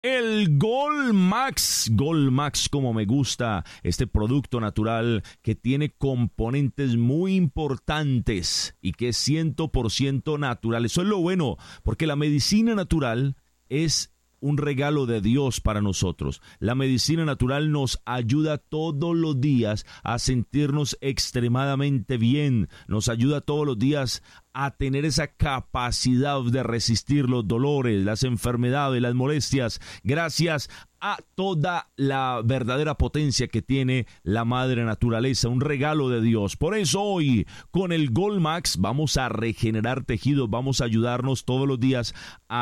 El Golmax como me gusta, este producto natural que tiene componentes muy importantes y que es 100% natural. Eso es lo bueno, porque la medicina natural es un regalo de Dios para nosotros. La medicina natural nos ayuda todos los días a sentirnos extremadamente bien. Nos ayuda todos los días a tener esa capacidad de resistir los dolores, las enfermedades, las molestias, gracias a toda la verdadera potencia que tiene la madre naturaleza, un regalo de Dios. Por eso hoy, con el Golmax, vamos a regenerar tejidos, vamos a ayudarnos todos los días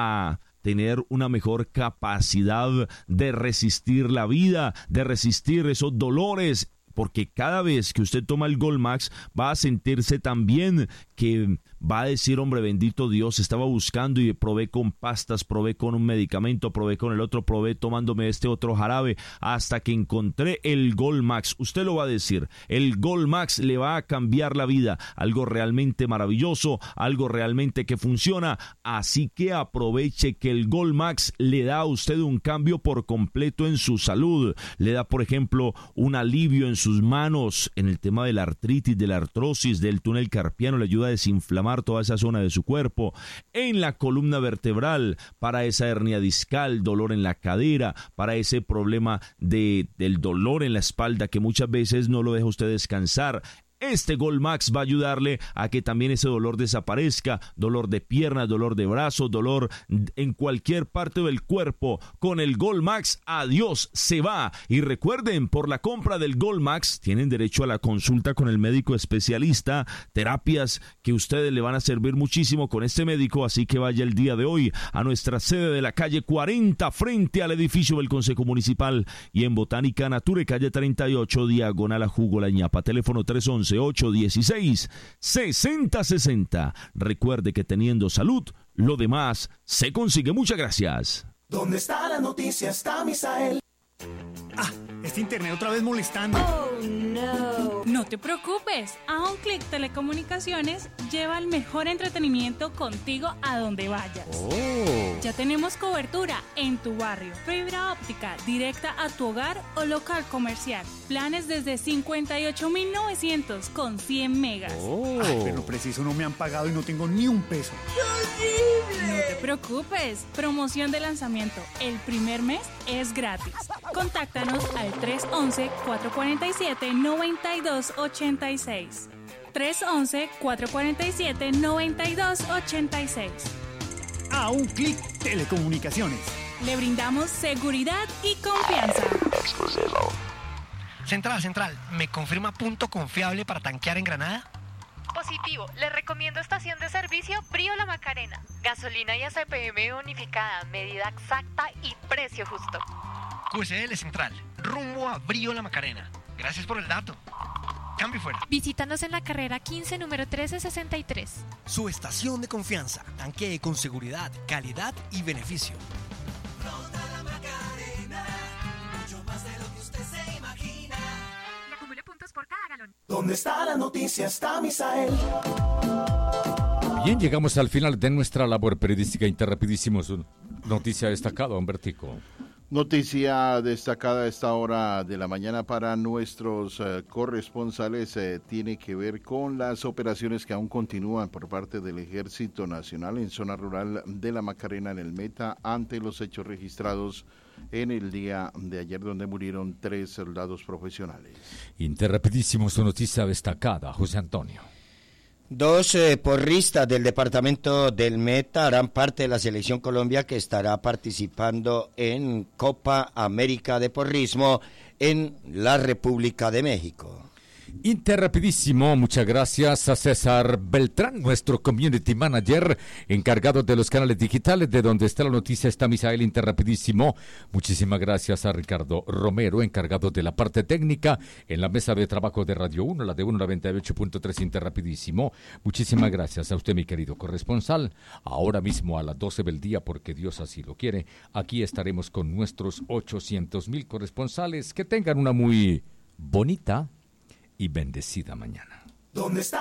a tener una mejor capacidad de resistir la vida, de resistir esos dolores, porque cada vez que usted toma el Golmax va a sentirse tan bien que va a decir, hombre, bendito Dios, estaba buscando y probé con pastas, probé con un medicamento, probé con el otro, probé tomándome este otro jarabe, hasta que encontré el Golmax. Usted lo va a decir, el Golmax le va a cambiar la vida, algo realmente maravilloso, algo realmente que funciona, así que aproveche que el Golmax le da a usted un cambio por completo en su salud, le da, por ejemplo, un alivio en sus manos, en el tema de la artritis, de la artrosis, del túnel carpiano, le ayuda a desinflamar toda esa zona de su cuerpo, en la columna vertebral, para esa hernia discal, dolor en la cadera, para ese problema del dolor en la espalda que muchas veces no lo deja usted descansar. Este Golmax va a ayudarle a que también ese dolor desaparezca, dolor de piernas, dolor de brazos, dolor en cualquier parte del cuerpo. Con el Golmax, adiós, se va. Y recuerden, por la compra del Golmax, tienen derecho a la consulta con el médico especialista, terapias que ustedes le van a servir muchísimo con este médico, así que vaya el día de hoy a nuestra sede de la calle 40, frente al edificio del Consejo Municipal, y en Botánica Nature, calle 38, diagonal a Jugo La Ñapa, teléfono 311-816-6060. Recuerde que teniendo salud, lo demás se consigue. Muchas gracias. ¿Dónde está la noticia? Está Misael. Este internet otra vez molestando. Oh, no. No te preocupes. A un clic Telecomunicaciones lleva el mejor entretenimiento contigo a donde vayas. Ya tenemos cobertura en tu barrio. Fibra óptica directa a tu hogar o local comercial. Planes desde 58.900 con 100 megas. Pero preciso no me han pagado y no tengo ni un peso. No te preocupes. Promoción de lanzamiento. El primer mes es gratis. Contáctanos al 311-447-9286. 311-447-9286. A un clic Telecomunicaciones. Le brindamos seguridad y confianza. Central, ¿me confirma punto confiable para tanquear en Granada? Positivo, le recomiendo estación de servicio Brío La Macarena. Gasolina y ACPM bonificada, medida exacta y precio justo. QSL Central, rumbo a Brío La Macarena. Gracias por el dato. Cambio fuera. Visítanos en la carrera 15, número 1363. Su estación de confianza. Tanquee con seguridad, calidad y beneficio. Ronda La Macarena, mucho más de lo que usted se imagina. Y acumule puntos por cada galón. ¿Dónde está la noticia? Está Misael. Bien, llegamos al final de nuestra labor periodística. Interrapidísimo, su noticia destacada, Humbertico. Noticia destacada a esta hora de la mañana para nuestros corresponsales tiene que ver con las operaciones que aún continúan por parte del Ejército Nacional en zona rural de La Macarena, en el Meta, ante los hechos registrados en el día de ayer, donde murieron 3 soldados profesionales. Interrapidísimo, su noticia destacada, José Antonio. 2 porristas del departamento del Meta harán parte de la Selección Colombia, que estará participando en Copa América de Porrismo en la República de México. Interrapidísimo, muchas gracias a César Beltrán, nuestro community manager, encargado de los canales digitales, de donde está la noticia, está Misael. Interrapidísimo, muchísimas gracias a Ricardo Romero, encargado de la parte técnica en la mesa de trabajo de Radio 1, la de 198.3. Interrapidísimo, muchísimas gracias a usted, mi querido corresponsal. Ahora mismo a las 12 del día, porque Dios así lo quiere, aquí estaremos con nuestros 800,000 corresponsales. Que tengan una muy bonita y bendecida mañana. ¿Dónde está?